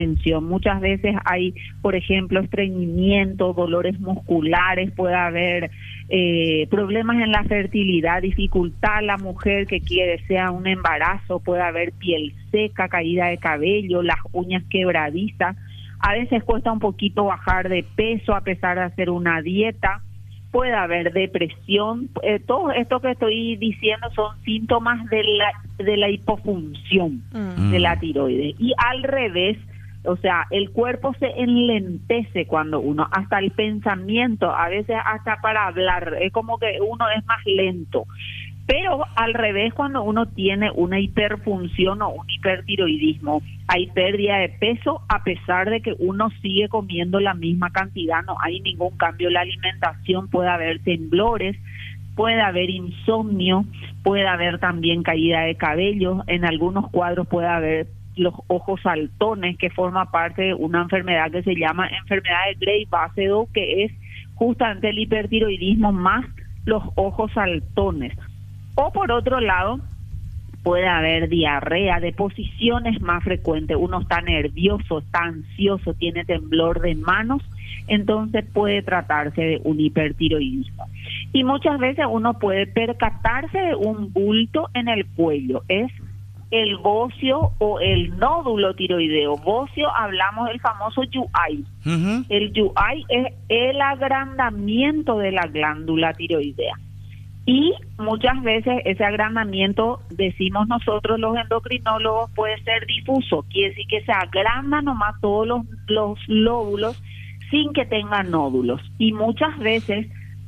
tensión. Muchas veces hay, por ejemplo, estreñimiento, dolores musculares, puede haber problemas en la fertilidad, dificultad a la mujer que quiere sea un embarazo, puede haber piel seca, caída de cabello, las uñas quebradizas. A veces cuesta un poquito bajar de peso a pesar de hacer una dieta. Puede haber depresión. Todo esto que estoy diciendo son síntomas de la hipofunción de la tiroides. Y al revés, o sea, el cuerpo se enlentece cuando uno, hasta el pensamiento, a veces hasta para hablar, es como que uno es más lento. Pero al revés, cuando uno tiene una hiperfunción o un hipertiroidismo, hay pérdida de peso a pesar de que uno sigue comiendo la misma cantidad, no hay ningún cambio en la alimentación, puede haber temblores, puede haber insomnio, puede haber también caída de cabello, en algunos cuadros puede haber los ojos saltones, que forma parte de una enfermedad que se llama enfermedad de Gray-Basedow, que es justamente el hipertiroidismo más los ojos saltones. O por otro lado, puede haber diarrea, deposiciones más frecuentes, uno está nervioso, está ansioso, tiene temblor de manos, entonces puede tratarse de un hipertiroidismo. Y muchas veces uno puede percatarse de un bulto en el cuello, es el bocio o el nódulo tiroideo. Bocio, hablamos del famoso UI. El UI es el agrandamiento de la glándula tiroidea. Y muchas veces ese agrandamiento, decimos nosotros los endocrinólogos, puede ser difuso, quiere decir que se agrandan nomás todos los lóbulos sin que tengan nódulos. Y muchas veces,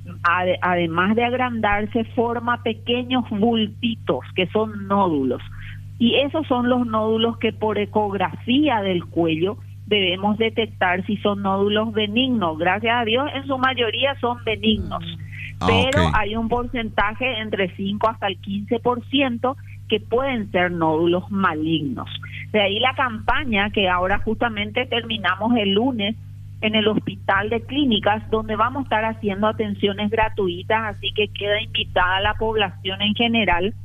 además de agrandarse, forma pequeños bultitos que son nódulos. Y esos son los nódulos que por ecografía del cuello debemos detectar si son nódulos benignos. Gracias a Dios, en su mayoría son benignos. Pero hay un porcentaje entre 5 hasta el 15% que pueden ser nódulos malignos. De ahí la campaña que ahora justamente terminamos el lunes en el Hospital de Clínicas, donde vamos a estar haciendo atenciones gratuitas, así que queda invitada a la población en general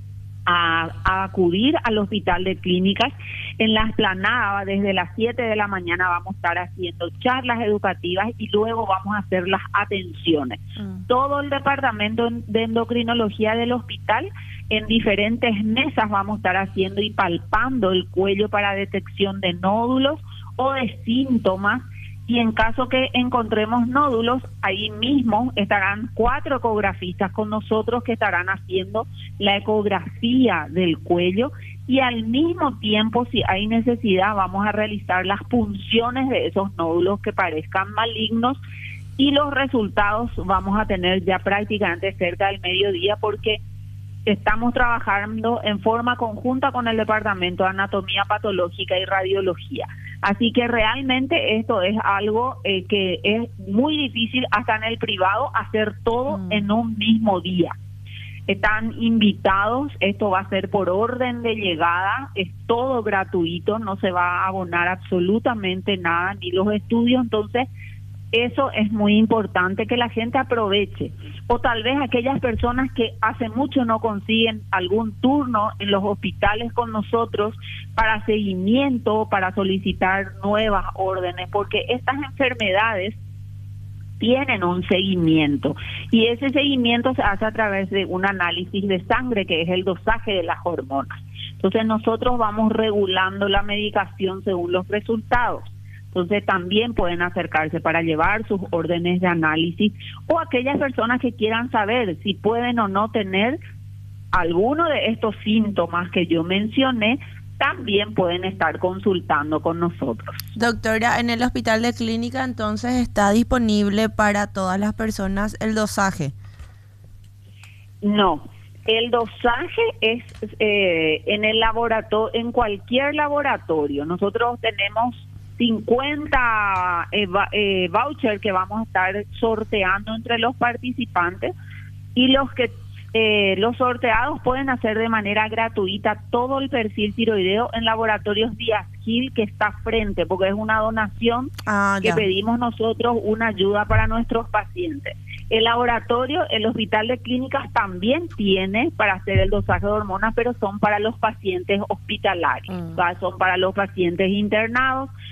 a acudir al Hospital de Clínicas. En la explanada, desde las 7 de la mañana vamos a estar haciendo charlas educativas y luego vamos a hacer las atenciones. Todo el departamento de endocrinología del hospital, en diferentes mesas vamos a estar haciendo y palpando el cuello para detección de nódulos o de síntomas. Y en caso que encontremos nódulos, ahí mismo estarán 4 ecografistas con nosotros que estarán haciendo la ecografía del cuello y al mismo tiempo, si hay necesidad, vamos a realizar las punciones de esos nódulos que parezcan malignos y los resultados vamos a tener ya prácticamente cerca del mediodía porque estamos trabajando en forma conjunta con el Departamento de Anatomía Patológica y Radiología. Así que realmente esto es algo que es muy difícil hasta en el privado hacer todo en un mismo día. Están invitados, esto va a ser por orden de llegada, es todo gratuito, no se va a abonar absolutamente nada, ni los estudios, entonces eso es muy importante que la gente aproveche. O tal vez aquellas personas que hace mucho no consiguen algún turno en los hospitales con nosotros para seguimiento, para solicitar nuevas órdenes, porque estas enfermedades tienen un seguimiento y ese seguimiento se hace a través de un análisis de sangre que es el dosaje de las hormonas. Entonces nosotros vamos regulando la medicación según los resultados. Entonces también pueden acercarse para llevar sus órdenes de análisis o aquellas personas que quieran saber si pueden o no tener alguno de estos síntomas que yo mencioné, también pueden estar consultando con nosotros. Doctora, en el Hospital de Clínica entonces está disponible para todas las personas el dosaje. No, el dosaje es en el laboratorio, en cualquier laboratorio. Nosotros tenemos 50 vouchers que vamos a estar sorteando entre los participantes y los sorteados pueden hacer de manera gratuita todo el perfil tiroideo en Laboratorios Diasgil, que está frente, porque es una donación que pedimos nosotros, una ayuda para nuestros pacientes. El laboratorio, el hospital de clínicas también tiene para hacer el dosaje de hormonas, pero son para los pacientes hospitalarios, o sea, son para los pacientes internados.